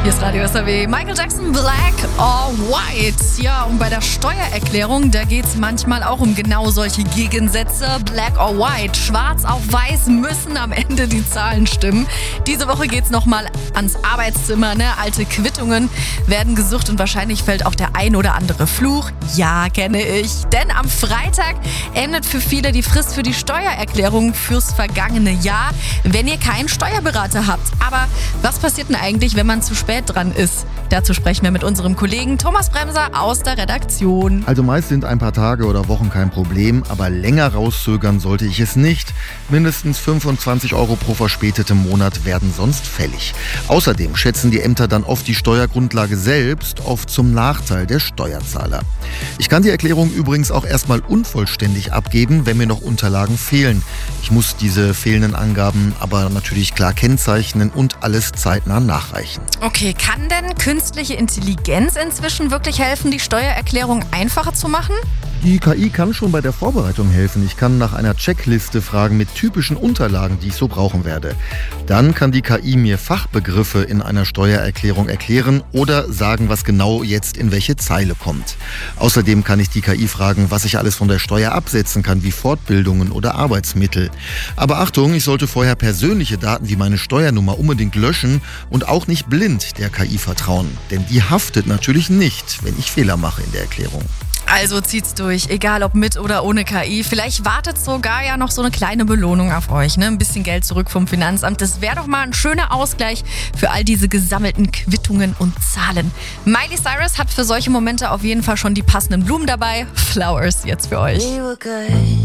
Hier ist Radio SAW. Michael Jackson, Black or White. Ja, und bei der Steuererklärung, da geht es manchmal auch um genau solche Gegensätze. Black or White, schwarz auf weiß müssen am Ende die Zahlen stimmen. Diese Woche geht es nochmal ans Arbeitszimmer. Ne? Alte Quittungen werden gesucht und wahrscheinlich fällt auch der ein oder andere Fluch. Ja, kenne ich. Denn am Freitag endet für viele die Frist für die Steuererklärung fürs vergangene Jahr, wenn ihr keinen Steuerberater habt. Aber was passiert denn eigentlich, wenn man zu spät dran ist? Dazu sprechen wir mit unserem Kollegen Thomas Bremser aus der Redaktion. Also meist sind ein paar Tage oder Wochen kein Problem, aber länger rauszögern sollte ich es nicht. Mindestens 25 € pro verspätetem Monat werden sonst fällig. Außerdem schätzen die Ämter dann oft die Steuergrundlage selbst, oft zum Nachteil der Steuerzahler. Ich kann die Erklärung übrigens auch erstmal unvollständig abgeben, wenn mir noch Unterlagen fehlen. Ich muss diese fehlenden Angaben aber natürlich klar kennzeichnen und alles zeitnah nachreichen. Okay, kann denn künstliche Intelligenz inzwischen wirklich helfen, die Steuererklärung einfacher zu machen? Die KI kann schon bei der Vorbereitung helfen. Ich kann nach einer Checkliste fragen mit typischen Unterlagen, die ich so brauchen werde. Dann kann die KI mir Fachbegriffe in einer Steuererklärung erklären oder sagen, was genau jetzt in welche Zeile kommt. Außerdem kann ich die KI fragen, was ich alles von der Steuer absetzen kann, wie Fortbildungen oder Arbeitsmittel. Aber Achtung, ich sollte vorher persönliche Daten wie meine Steuernummer unbedingt löschen und auch nicht blind der KI vertrauen. Denn die haftet natürlich nicht, wenn ich Fehler mache in der Erklärung. Also zieht's durch, egal ob mit oder ohne KI. Vielleicht wartet sogar ja noch so eine kleine Belohnung auf euch, ne? Ein bisschen Geld zurück vom Finanzamt. Das wäre doch mal ein schöner Ausgleich für all diese gesammelten Quittungen und Zahlen. Miley Cyrus hat für solche Momente auf jeden Fall schon die passenden Blumen dabei. Flowers jetzt für euch.